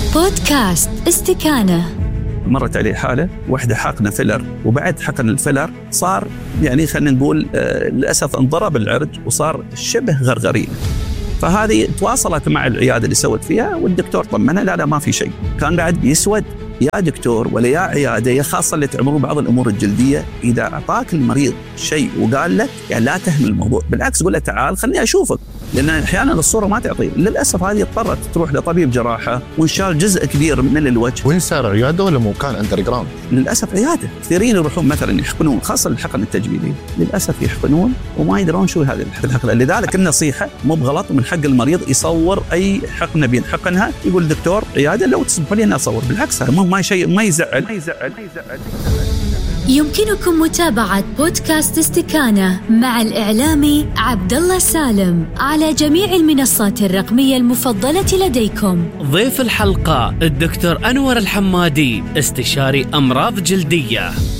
بودكاست استكانة. مرت عليه حالة واحدة حقنة فيلر، وبعد حقن الفيلر صار يعني خلينا نقول للأسف انضرب العرج وصار شبه غرغرين. فهذه تواصلت مع العيادة اللي سوت فيها، والدكتور طمنها لا ما في شيء. كان بعد يسود يا دكتور ولا يا عيادة، يا خاصة اللي تعملون بعض الأمور الجلدية، إذا أعطاك المريض شيء وقال لك يعني لا تهمل الموضوع، بالعكس قول له تعال خلني أشوفك، لأن أحيانا الصورة ما تعطي. للأسف هذه اضطرت تروح لطبيب جراحة وانشال جزء كبير من الوجه. وين صار عيادة ولا مكان أندر جراوند؟ للأسف عيادة. كثيرين يروحون مثلا يحقنون، خاصة الحقن التجميلي، للأسف يحقنون وما يدرون شو هذه الحقنة. لذلك النصيحة مو بغلط، من حق المريض يصور أي حقنة بينحقنها، يقول دكتور عيادة لو تسمحوا لي أنا أصور. بالعكس ما شيء ما يزعل. يمكنكم متابعة بودكاست استكانة مع الإعلامي عبدالله سالم على جميع المنصات الرقمية المفضلة لديكم. ضيف الحلقة الدكتور أنور الحمادي، استشاري أمراض جلدية.